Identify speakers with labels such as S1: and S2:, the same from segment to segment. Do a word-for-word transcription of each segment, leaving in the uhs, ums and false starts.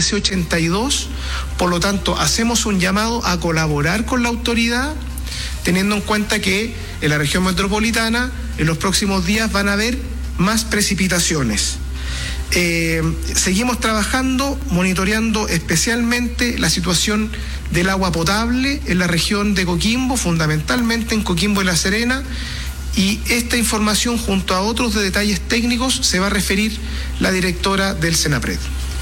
S1: C ochenta y dos, por lo tanto hacemos un llamado a colaborar con la autoridad, teniendo en cuenta que en la región metropolitana en los próximos días van a haber más precipitaciones. Eh, seguimos trabajando, monitoreando especialmente la situación del agua potable en la región de Coquimbo, fundamentalmente en Coquimbo y La Serena, y esta información junto a otros de detalles técnicos se va a referir la directora del Senapred.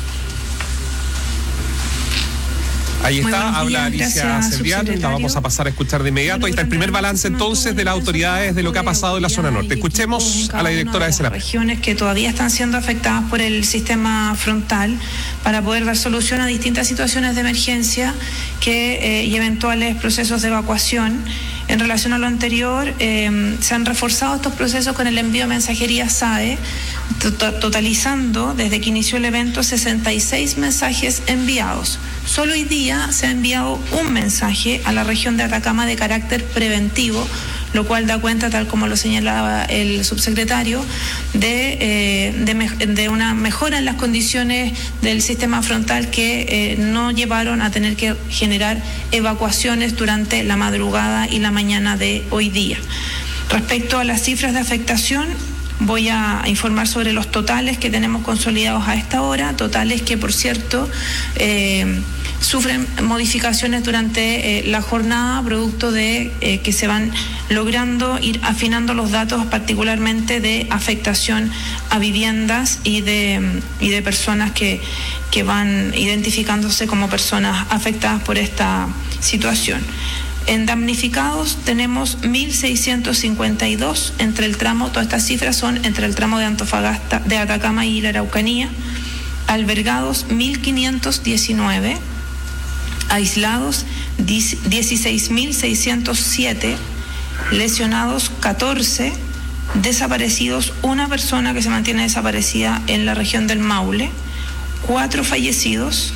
S2: Ahí está, habla Alicia Cebrián, la vamos a pasar a escuchar de inmediato. Ahí está el primer balance entonces de las autoridades de lo que ha pasado en la zona norte. Escuchemos a la directora de Senapred.
S3: Regiones que todavía están siendo afectadas por el sistema frontal para poder dar solución a distintas situaciones de emergencia que, eh, y eventuales procesos de evacuación. En relación a lo anterior, eh, se han reforzado estos procesos con el envío de mensajería S A E, totalizando desde que inició el evento sesenta y seis mensajes enviados. Solo hoy día se ha enviado un mensaje a la región de Atacama de carácter preventivo, lo cual da cuenta, tal como lo señalaba el subsecretario, de, eh, de, de una mejora en las condiciones del sistema frontal que eh, no llevaron a tener que generar evacuaciones durante la madrugada y la mañana de hoy día. Respecto a las cifras de afectación, voy a informar sobre los totales que tenemos consolidados a esta hora, totales que, por cierto, eh, sufren modificaciones durante eh, la jornada, producto de eh, que se van logrando ir afinando los datos, particularmente de afectación a viviendas y de, y de personas que, que van identificándose como personas afectadas por esta situación. En damnificados tenemos mil seiscientos cincuenta y dos entre el tramo, todas estas cifras son entre el tramo de Antofagasta, de Atacama y la Araucanía. Albergados mil quinientos diecinueve, aislados dieciséis mil seiscientos siete, lesionados catorce, desaparecidos una persona que se mantiene desaparecida en la región del Maule, cuatro fallecidos,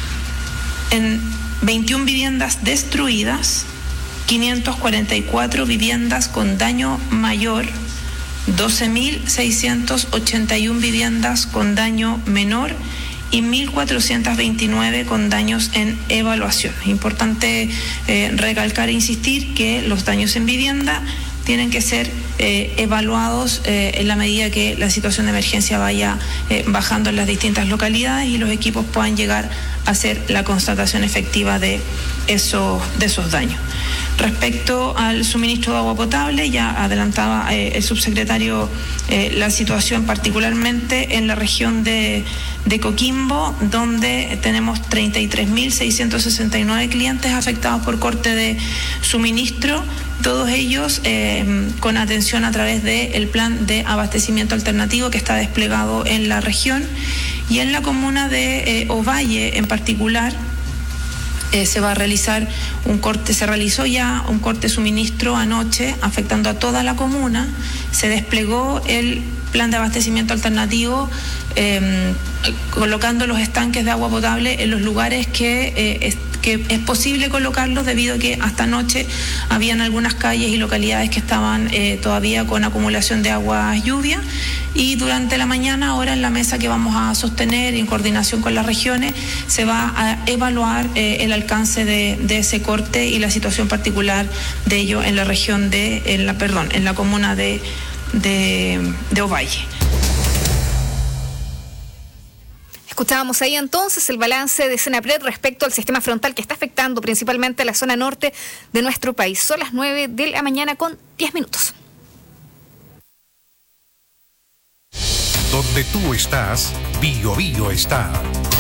S3: en veintiuna viviendas destruidas, quinientas cuarenta y cuatro viviendas con daño mayor, doce mil seiscientas ochenta y una viviendas con daño menor y mil cuatrocientos veintinueve con daños en evaluación. Es importante eh, recalcar e insistir que los daños en vivienda tienen que ser eh, evaluados eh, en la medida que la situación de emergencia vaya eh, bajando en las distintas localidades y los equipos puedan llegar a hacer la constatación efectiva de esos, de esos daños. Respecto al suministro de agua potable, ya adelantaba eh, el subsecretario eh, la situación particularmente en la región de, de Coquimbo, donde tenemos treinta y tres mil seiscientos sesenta y nueve clientes afectados por corte de suministro, todos ellos eh, con atención a través del plan de abastecimiento alternativo que está desplegado en la región. Y en la comuna de eh, Ovalle en particular, Eh, se va a realizar un corte, se realizó ya un corte de suministro anoche, afectando a toda la comuna. Se desplegó el plan de abastecimiento alternativo, eh, colocando los estanques de agua potable en los lugares que, eh, es, que es posible colocarlos, debido a que hasta anoche habían algunas calles y localidades que estaban eh, todavía con acumulación de agua lluvia. Y durante la mañana, ahora en la mesa que vamos a sostener en coordinación con las regiones, se va a evaluar eh, el alcance de, de ese corte y la situación particular de ello en la región de, en la, perdón, en la comuna de, de, de Ovalle.
S4: Escuchábamos ahí entonces el balance de Senapred respecto al sistema frontal que está afectando principalmente a la zona norte de nuestro país. Son las nueve de la mañana con diez minutos.
S5: Donde tú estás, Bio Bio está.